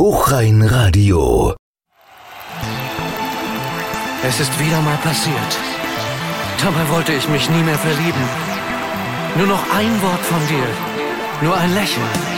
Hochrhein-Radio. Es ist wieder mal passiert. Dabei wollte ich mich nie mehr verlieben. Nur noch ein Wort von dir. Nur ein Lächeln.